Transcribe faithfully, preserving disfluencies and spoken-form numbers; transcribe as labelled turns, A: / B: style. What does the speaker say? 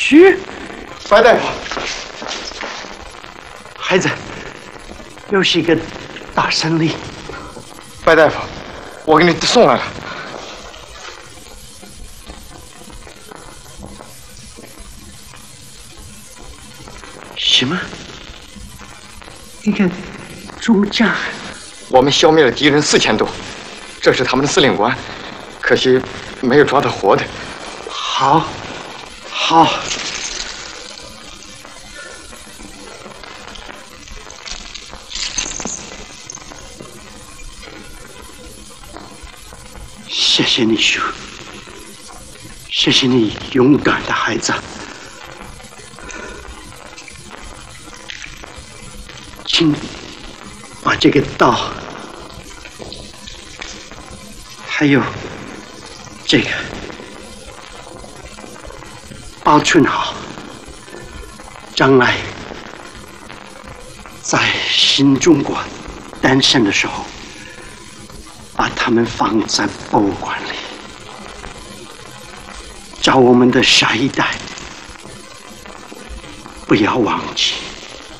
A: 嘘，
B: 白大夫，
A: 孩子，又是一个大胜利。
B: 白大夫，我给你送来了。
A: 什么？一个中将？
B: 我们消灭了敌人四千多，这是他们的司令官，可惜没有抓到活的。
A: 好，好。谢谢你，叔。谢谢你，勇敢的孩子。请把这个刀，还有这个保存好，将来在新中国诞生的时候，把它们放在博物馆里，叫我们的下一代不要忘记。